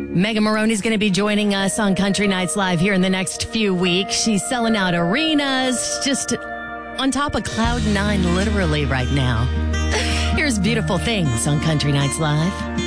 Megan Maroney's going to be joining us on Country Nights Live here in the next few weeks. She's selling out arenas, just on top of Cloud 9 literally right now. Here's Beautiful Things on Country Nights Live.